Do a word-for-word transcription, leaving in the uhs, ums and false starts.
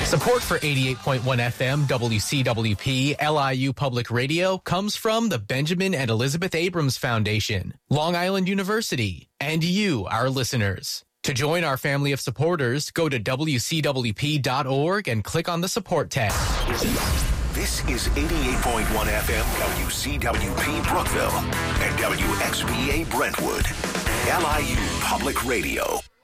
Support for eighty-eight point one F M W C W P L I U Public Radio comes from the Benjamin and Elizabeth Abrams Foundation, Long Island University, and you, our listeners. To join our family of supporters, go to W C W P dot org and click on the support tab. This is eighty-eight point one F M W C W P Brookville and W X B A Brentwood, L I U Public Radio.